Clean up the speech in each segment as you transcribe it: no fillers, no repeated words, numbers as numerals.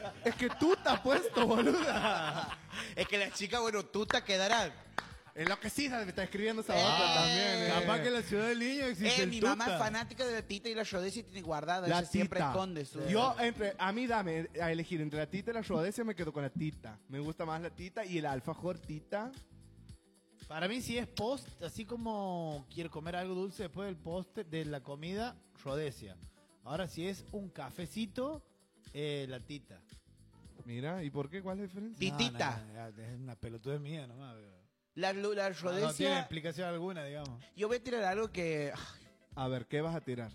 Es que tuta ha puesto, boluda. Es que la chica, bueno, tuta quedará. Enloquecida me está escribiendo esa otra también. Capaz que en la ciudad del niño existe el Mi tuta. mamá es fanática de la tita y la rodesia y tiene guardada. La Ella siempre tita. esconde su... A mí dame a elegir entre la tita y la rodesia, me quedo con la tita. Me gusta más la tita y el alfajor tita. Para mí, si es post, así como quiero comer algo dulce después del post de la comida, rodesia. Ahora, si es un cafecito, la tita. Mira, ¿y por qué? ¿Cuál es la diferencia? Titita. No, es una pelotudez mía nomás. La No tiene rodesia... explicación alguna, digamos. Yo voy a tirar algo que... A ver, ¿qué vas a tirar?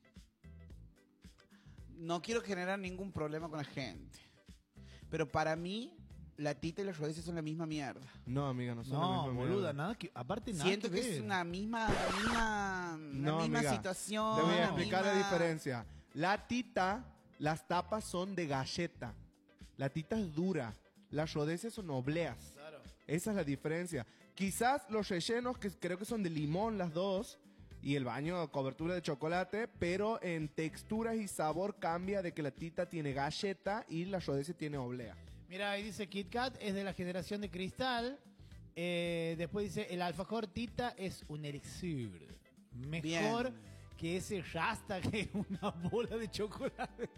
No quiero generar ningún problema con la gente. Pero para mí, la tita y la rodesia son la misma mierda. No, amiga, no son la No, misma boluda, mierda. nada que, aparte nada Siento que ver. es una misma No, amiga, situación. Te voy a la explicar la misma- diferencia. La tita, las tapas son de galleta. La tita es dura. Las rodesias son obleas. Claro. Esa es la diferencia. Quizás los rellenos, que creo que son de limón las dos, y el baño, cobertura de chocolate, pero en texturas y sabor cambia de que la tita tiene galleta y la rodesia tiene oblea. Mira, ahí dice Kit Kat es de la generación de cristal. Después dice el alfajor tita es un elixir. Mejor Bien. que ese rasta que es una bola de chocolate.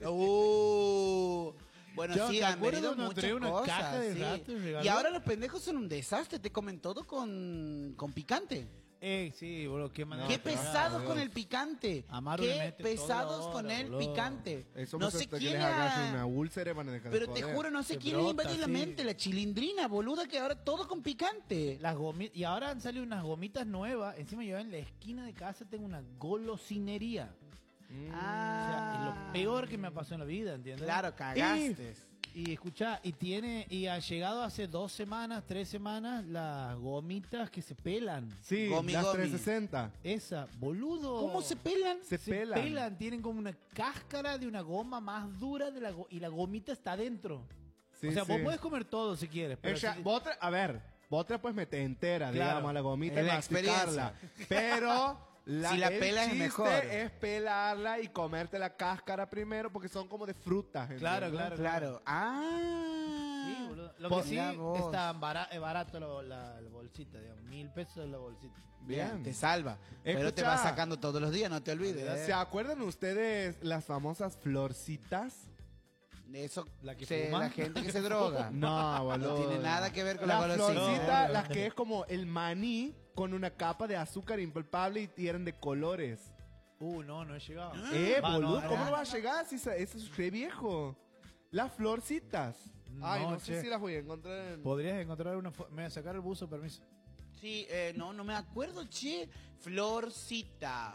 Bueno, Yo, sí, ¿te han acuerdas venido cuando muchas traía una cosas. caja de sí. rato y regaló? Y ahora los pendejos son un desastre, te comen todo con picante. Sí, boludo, qué manera. Qué de cagar, pesados boludo. con el picante. Amaro le Qué mete pesados toda con hora, el boludo. picante. Eso No me sé hace que quién les hagas una era. úlcera y van a dejar de Pero te joder. juro, no sé Se quién le brota, invadió la sí. mente. La chilindrina, boluda, que ahora todo con picante. Las gomitas, y ahora han salido unas gomitas nuevas. Encima yo en la esquina de casa tengo una golosinería. O sea, es lo peor que me pasó en la vida, ¿entiendes? Claro, cagaste. Y escuchá, y ha llegado hace 2 semanas, 3 semanas, las gomitas que se pelan. Sí, Gomi, las gomi. 360. Esa, boludo. ¿Cómo se pelan? Se pelan. Tienen como una cáscara de una goma más dura de y la gomita está adentro. Sí, o sea, sí. vos podés comer todo si quieres. Pero Ella, si- vos te puedes meter entera, Claro, digamos, a la gomita es y la masticarla. Pero Si la el pelas es chiste mejor. es pelarla y comerte la cáscara primero porque son como de frutas. Claro, ¿entiendes? claro. Claro. Sí, boludo. Lo Pues que sí mirá vos. está barato la bolsita, digamos. 1000 pesos la bolsita. Bien, te salva. Pero te Escucha. vas sacando todos los días, no te olvides. ¿Se acuerdan ustedes las famosas florcitas? Eso, ¿La que la fuma? gente que se droga. No, boludo. No tiene nada que ver con la Las golosina. florcitas, No, las que es como el maní con una capa de azúcar impalpable y eran de colores. No he llegado. Boludo, no, ¿cómo no. no va a llegar si eso es re viejo? Las florcitas. Ay, no sé che. si las voy a encontrar en... Podrías encontrar una. Me voy a sacar el buzo, permiso. Sí, no me acuerdo, che. Florcita.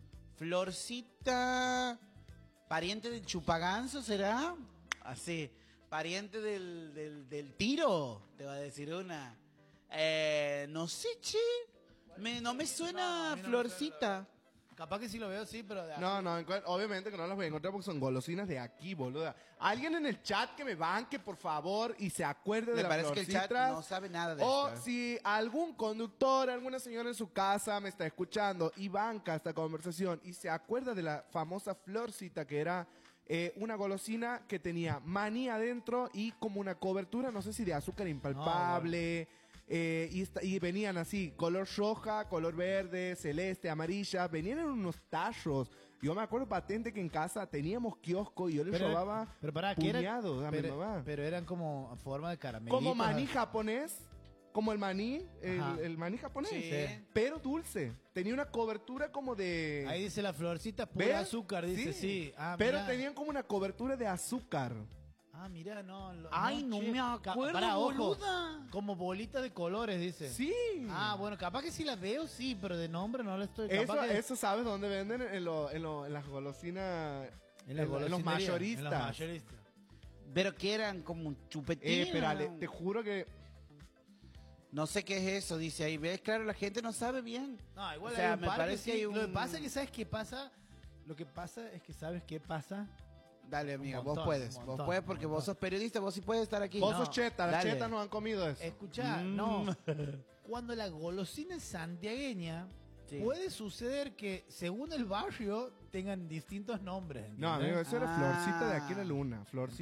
Florcita. ¿Pariente del chupaganso será? Así. ¿Pariente del tiro? Te va a decir una. No sé, che. No me suena a mí no me Florcita. Capaz que sí lo veo, sí, pero. No, obviamente que no las voy a encontrar porque son golosinas de aquí, boluda. Alguien en el chat que me banque, por favor, y se acuerde de Me las parece que el chat florcitas. no sabe nada de O esto. si algún conductor, alguna señora en su casa me está escuchando y banca esta conversación y se acuerda de la famosa florcita que era una golosina que tenía maní adentro y como una cobertura, no sé si de azúcar impalpable. Y venían así, color roja, color verde, celeste, amarilla, venían en unos tallos. Yo me acuerdo patente que en casa teníamos kiosco y yo les robaba Pero pará, que puñados a mi mamá. pero eran como en forma de caramelo. Como maní japonés, como el maní, Ajá. el maní japonés, Sí. pero dulce. Tenía una cobertura como de... Ahí dice la florcita pura ¿Ves? azúcar, dice, sí. Ah, pero mirá. tenían como una cobertura de azúcar. Ah, mira, no. Ay, no che. me acuerdo, Pará, ojo, boluda. como bolita de colores, dice. Sí. Ah, bueno, capaz que sí la veo, sí, pero de nombre no la estoy. Capaz Eso ¿sabes dónde venden? En las golosinas... en, la en los golosinería, mayoristas. En los mayoristas. Pero que eran como un chupetín. Espérale, ¿no? te juro que... No sé qué es eso, dice ahí. ¿Ves? Claro, la gente no sabe bien. No, igual O sea, hay un me par parece que que sí. hay un... Lo que pasa es que, ¿sabes qué pasa? Lo que pasa es que, ¿sabes qué pasa? Dale, amiga, Un vos montón, puedes. un Vos montón, puedes un porque montón. vos sos periodista, vos sí puedes estar aquí. Vos No, sos cheta, las dale. chetas no han comido eso. Escuchá, no. Cuando la golosina es santiagueña, Sí. puede suceder que, según el barrio, tengan distintos nombres. No, ¿entendés? amigo, eso era Ah. Florcita de aquí en la luna. Florcita.